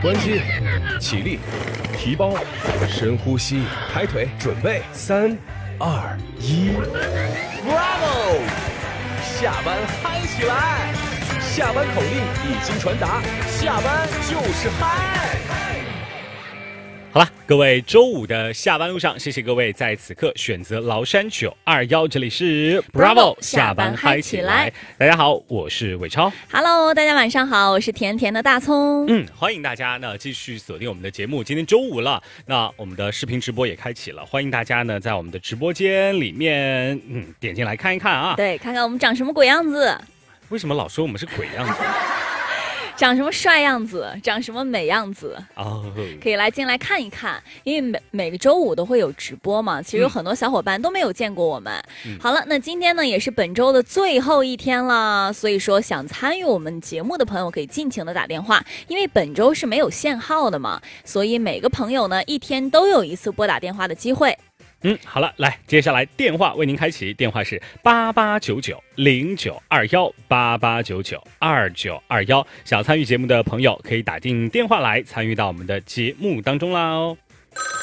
关机，起立，提包，深呼吸，抬腿，准备，3、2、1 ，Bravo！ 下班嗨起来！下班口令已经传达，下班就是嗨。 好了，各位周五的下班路上，谢谢各位在此刻选择崂山921，这里是 Bravo 下班嗨起来。 大家好，我是伟超。 Hello， 大家晚上好，我是甜甜的大葱。 欢迎大家呢继续锁定我们的节目。今天周五了，那我们的视频直播也开启了，欢迎大家呢在我们的直播间里面点进来看一看啊。 对，看看我们长什么鬼样子。 为什么老说我们是鬼样子？ 长什么帅样子，长什么美样子可以来进来看一看，因为每个周五都会有直播嘛，其实有很多小伙伴都没有见过我们。好了，那今天呢也是本周的最后一天了，所以说想参与我们节目的朋友可以尽情的打电话，因为本周是没有限号的嘛，所以每个朋友呢一天都有一次拨打电话的机会。 好了，来，接下来电话为您开启，电话是88990921，88992921。想参与节目的朋友可以打进电话来参与到我们的节目当中啦哦。